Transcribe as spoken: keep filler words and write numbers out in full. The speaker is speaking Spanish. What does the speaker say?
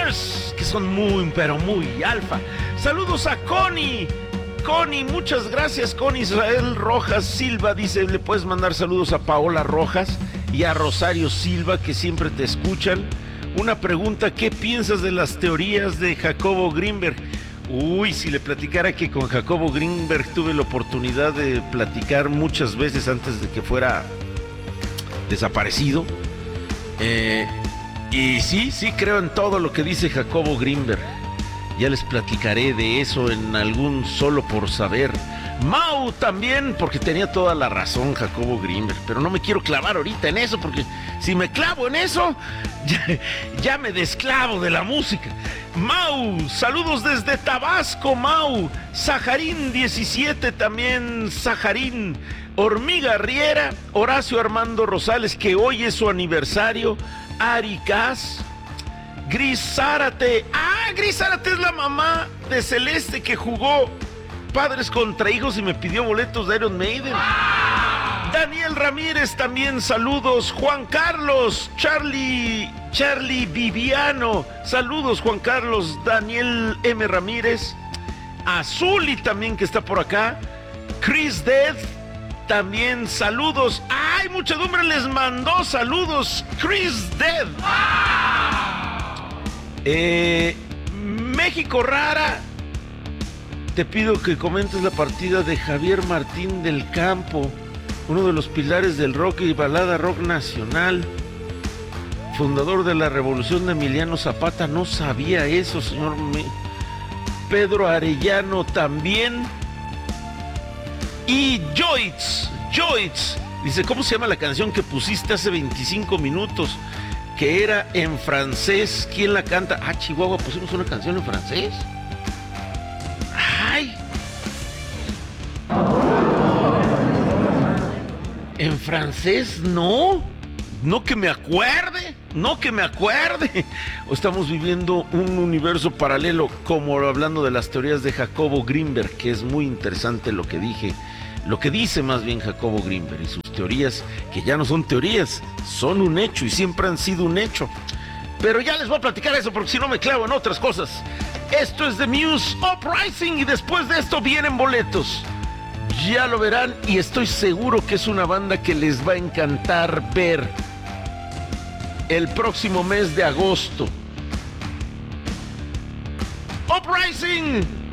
Gamers, que son muy, pero muy alfa. Saludos a Connie. Connie, muchas gracias. Connie Israel Rojas Silva dice, le puedes mandar saludos a Paola Rojas y a Rosario Silva, que siempre te escuchan. Una pregunta, ¿qué piensas de las teorías de Jacobo Greenberg? Uy, si le platicara que con Jacobo Greenberg tuve la oportunidad de platicar muchas veces antes de que fuera desaparecido. Eh, y sí, sí creo en todo lo que dice Jacobo Greenberg. Ya les platicaré de eso en algún Solo por Saber. Mau también, porque tenía toda la razón Jacobo Greenberg, pero no me quiero clavar ahorita en eso, porque si me clavo en eso, ya, ya me desclavo de la música. Mau, saludos desde Tabasco, Mau. Sajarín diecisiete también, Sajarín. Hormiga Riera, Horacio Armando Rosales, que hoy es su aniversario. Ari Cas, Gris Zárate. Ah, Gris Zárate es la mamá de Celeste que jugó Padres contra Hijos y me pidió boletos de Iron Maiden. Daniel Ramírez también, saludos. Juan Carlos, Charlie, Charlie Viviano, saludos Juan Carlos. Daniel M. Ramírez, Azuli también que está por acá. Chris Dead, también saludos. ¡Ay, muchedumbre les mandó saludos! Chris Dead. Eh, México Rara, te pido que comentes la partida de Javier Martín del Campo, uno de los pilares del rock y balada rock nacional, fundador de la revolución de Emiliano Zapata. No sabía eso, señor. Pedro Arellano también. Y Joyce, Joyce, dice, ¿cómo se llama la canción que pusiste hace veinticinco minutos? Que era en francés. ¿Quién la canta? Ah, Chihuahua, pusimos una canción en francés. Ay. En francés, no. No que me acuerde. No que me acuerde. O estamos viviendo un universo paralelo, como hablando de las teorías de Jacobo Greenberg, que es muy interesante lo que dije. Lo que dice más bien Jacobo Greenberg y sus teorías, que ya no son teorías, son un hecho y siempre han sido un hecho. Pero ya les voy a platicar eso porque si no me clavo en otras cosas. Esto es The Muse Uprising y después de esto vienen boletos. Ya lo verán y estoy seguro que es una banda que les va a encantar ver el próximo mes de agosto. Uprising.